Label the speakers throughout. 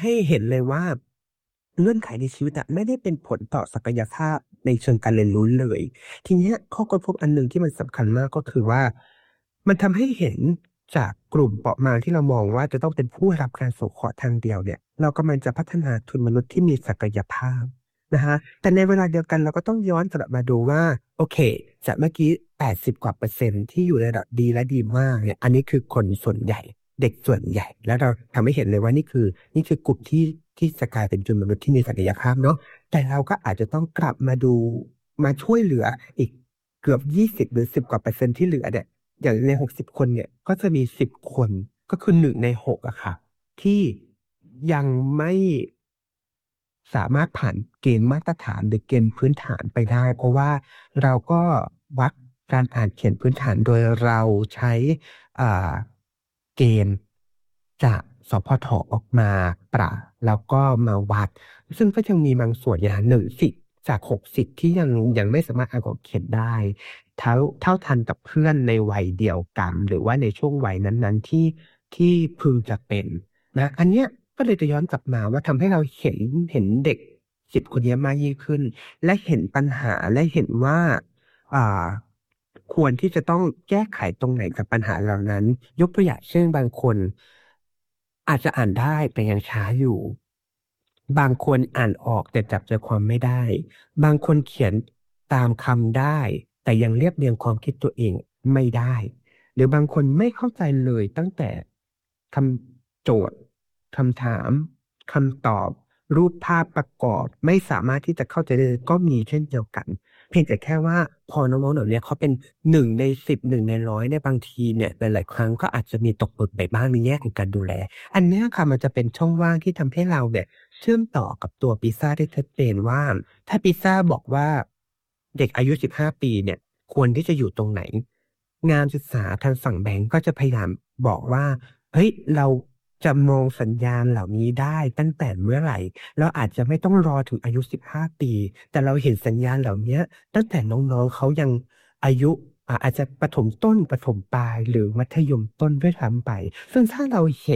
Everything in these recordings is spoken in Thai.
Speaker 1: ให้เห็นเลยว่าเงื่อนไขในชีวิตไม่ได้เป็นผลต่อศักยภาพในเชิงการเรียนรู้เลยทีนี้ข้อค้นพบอันหนึ่งที่มันสำคัญมากก็คือว่ามันทำให้เห็นจากกลุ่มเปราะบางที่เรามองว่าจะต้องเป็นผู้รับการสงเคราะห์ทางเดียวเนี่ยเรากำลังจะพัฒนาทุนมนุษย์ที่มีศักยภาพนะฮะแต่ในเวลาเดียวกันเราก็ต้องย้อนกลับมาดูว่าโอเคจากเมื่อกี้80 กว่า% ที่อยู่ในระดับดีและดีมากเนี่ยอันนี้คือคนส่วนใหญ่เด็กส่วนใหญ่แล้วเราทำให้เห็นเลยว่านี่คือกลุ่มที่จะกลายเป็นทุนมนุษย์ที่มีศักยภาพเนาะแต่เราก็อาจจะต้องกลับมาดูมาช่วยเหลืออีกเกือบ20หรือ10 กว่า% ที่เหลือเนี่ยอย่างใน60 คนเนี่ยก็จะมี10 คนก็คือ1 ใน 6อะค่ะที่ยังไม่สามารถผ่านเกณฑ์มาตรฐานหรือเกณฑ์พื้นฐานไปได้เพราะว่าเราก็วัดการอ่านเขียนพื้นฐานโดยเราใช้อ่าเกณฑ์จากสพทออกมาแล้วก็มาวัดซึ่งก็ยังมีบางส่วนอย่าง1 สิทธิ์จาก60ที่ยังไม่สามารถอ่านออกเขียนได้เท่าทันกับเพื่อนในวัยเดียวกันหรือว่าในช่วงวัยนั้นๆที่พึงจะเป็นนะอันเนี้ยก็เลยจะย้อนกลับมาว่าทำให้เราเห็นเด็ก10 คนนี้มากยิ่งขึ้นและเห็นปัญหาและเห็นว่าอ่าควรที่จะต้องแก้ไขตรงไหนกับปัญหาเหล่านั้นยกตัวอย่างเช่นบางคนอาจจะอ่านได้แต่ยังช้าอยู่บางคนอ่านออกแต่จับใจความไม่ได้บางคนเขียนตามคำได้แต่ยังเรียบเรียงความคิดตัวเองไม่ได้หรือบางคนไม่เข้าใจเลยตั้งแต่คำโจทย์คำถามคำตอบรูปภาพประกอบไม่สามารถที่จะเข้าใจได้เลยก็มีเช่นเดียวกันเพียงแต่แค่ว่าพอน้องๆเหล่านี้เขาเป็น1 ใน 101 ใน 100ในบางทีเนี่ยหลายๆครั้งก็อาจจะมีตกหล่นไปบ้างในแง่ของการดูแลอันเนี้ยค่ะมันจะเป็นช่องว่างที่ทำให้เราเนี่ยเชื่อมต่อกับตัวปิซ่าได้ชัดเจนว่าถ้าปิซ่าบอกว่าเด็กอายุ15 ปีเนี่ยควรที่จะอยู่ตรงไหนงานศึกษาทางฝั่งแบงก์ก็จะพยายามบอกว่าเฮ้ยเราจะมองสัญญาณเหล่านี้ได้ตั้งแต่เมื่อไหร่เราอาจจะไม่ต้องรอถึงอายุ15 ปีแต่เราเห็นสัญญาณเหล่านี้ตั้งแต่น้องๆเขายังอายุอาจจะประถมต้นประถมปลายหรือมัธยมต้นด้วยซ้ำไปซึ่งถ้าเรา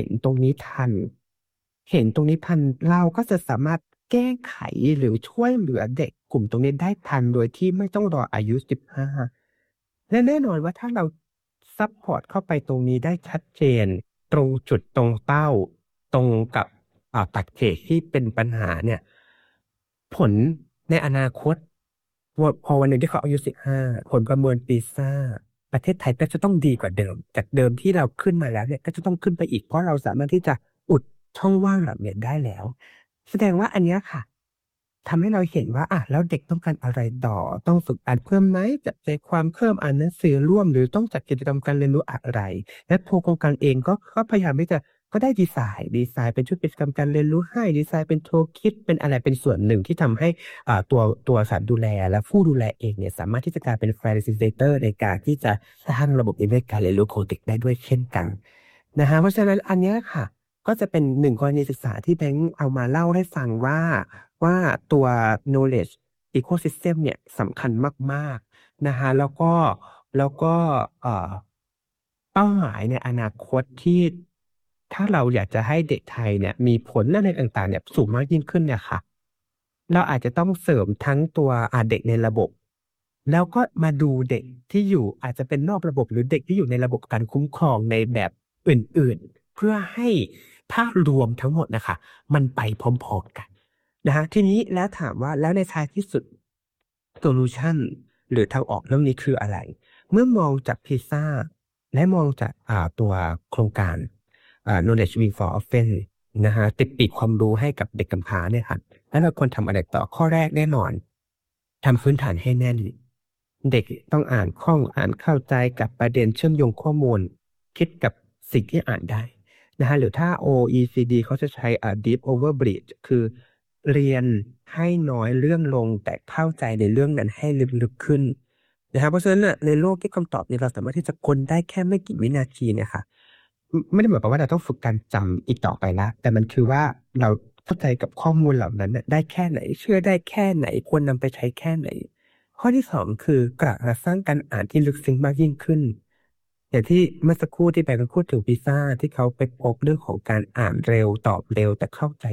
Speaker 1: เห็นตรงนี้ทันเราก็จะสามารถแก้ไขหรือช่วยเหลือเด็กกลุ่มตรงนี้ได้ทันโดยที่ไม่ต้องรออายุ15และแน่นอนว่าถ้าเราซัพพอร์ตเข้าไปตรงนี้ได้ชัดเจนตรงจุดตรงเป้าตรงกับปัจเจกที่เป็นปัญหาเนี่ยผลในอนาคตพอวันหนึ่งที่เขาอายุ15ผลประเมินปีซ่าประเทศไทยก็จะต้องดีกว่าเดิมจากเดิมที่เราขึ้นมาแล้วเนี่ยก็จะต้องขึ้นไปอีกเพราะเราสามารถที่จะอุดช่องว่างแบบนี้ได้แล้วแสดงว่าอันเนี้ยค่ะทำให้เราเห็นว่าแล้วเด็กต้องการอะไรต่อต้องฝึกอ่านเพิ่มไหมจัดใจความเพิ่มอ่านหนังสือร่วมหรือต้องจัดกิจกรรมการเรียนรู้อะไรและโครงการเองก็พยายามที่จะก็ได้ดีไซน์เป็นชุดกิจกรรมการเรียนรู้ให้ดีไซน์เป็นโทคิดเป็นอะไรเป็นส่วนหนึ่งที่ทำให้ตัวสถานดูแลและผู้ดูแลเองเนี่ยสามารถที่จะกลายเป็น facilitator ในการที่จะสร้างระบบนิเวศการเรียนรู้ของเด็กได้ด้วยเช่นกันนะฮะเพราะฉะนั้นอันเนี้ยค่ะก็จะเป็นหนึ่งกรณีศึกษาที่แบงค์เอามาเล่าให้ฟังว่าตัว knowledge ecosystem เนี่ยสำคัญมากๆนะฮะแล้วก็เอ่อเป้าหมายในอนาคตที่ถ้าเราอยากจะให้เด็กไทยเนี่ยมีผลอะไรต่างๆเนี่ยสูงมากยิ่งขึ้นเนี่ยค่ะเราอาจจะต้องเสริมทั้งตัวเด็กในระบบแล้วก็มาดูเด็กที่อยู่อาจจะเป็นนอกระบบหรือเด็กที่อยู่ในระบบการคุ้มครองในแบบอื่นๆเพื่อให้ภาพรวมทั้งหมดนะคะมันไปพร้อมๆกัน นะฮะทีนี้แล้วถามว่าแล้วในท้ายที่สุดโซลูชันหรือทางออกเรื่องนี้คืออะไร เมื่อมองจากพิซซ่าและมองจากตัวโครงการknowledge wing for orphan นะฮะติดปีกความรู้ให้กับเด็กกำพร้าเนี่ยครับแล้วเราควรทำอะไรต่อข้อแรกแน่นอนทำพื้นฐานให้แน่นเด็กต้องอ่านคล่องอ่านเข้าใจกับประเด็นเชื่อมโยงข้อมูลคิดกับสิ่งที่อ่านได้นะฮะหรือถ้า OECD เขาจะใช้ deep overbridge คือเรียนให้น้อยเรื่องลงแต่เข้าใจในเรื่องนั้นให้ลึกๆขึ้นนะครับเพราะฉะนั้นในโลกที่คำตอบนี้เราสามารถที่จะค้นได้แค่ไม่กี่วินาทีเนี่ยค่ะไม่ได้หมายความว่าเราต้องฝึกการจำอีกต่อไปละแต่มันคือว่าเราเข้าใจกับข้อมูลเหล่านั้นน่ะได้แค่ไหนเชื่อได้แค่ไหนควรนำไปใช้แค่ไหน ข้อที่สองคือกระสร้างการอ่านที่ลึกซึ้งมากยิ่งขึ้นอย่างที่เมื่อสักครู่ที่แบงค์พูดถึงพิซซ่าที่เขาไปพบเรื่องของการอ่านเร็วตอบเร็วแต่เข้าใจ